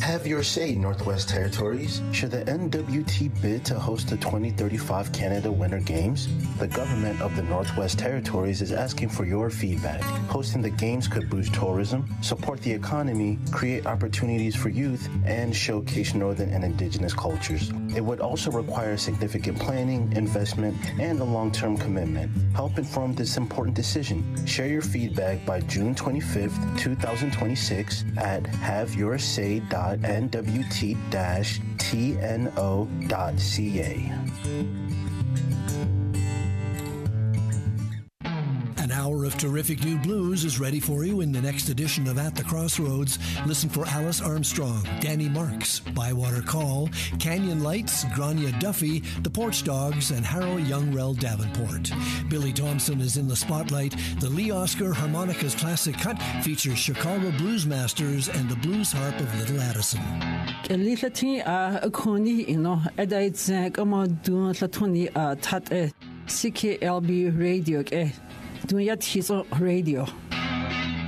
Have your say, Northwest Territories. Should the NWT bid to host the 2035 Canada Winter Games? The government of the Northwest Territories is asking for your feedback. Hosting the Games could boost tourism, support the economy, create opportunities for youth, and showcase Northern and Indigenous cultures. It would also require significant planning, investment, and a long-term commitment. Help inform this important decision. Share your feedback by June 25th, 2026 at haveyoursay.nwt-tno.ca. An hour of terrific new blues is ready for you in the next edition of At the Crossroads. Listen for Alice Armstrong, Danny Marks, Bywater Call, Canyon Lights, Grania Duffy, The Porch Dogs, and Harold Youngrell Davenport. Billy Thompson is in the spotlight. The Lee Oscar Harmonicas Classic Cut features Chicago Blues Masters and the Blues Harp of Little Addison. CKLB Radio. Dunyat Hiso Radio.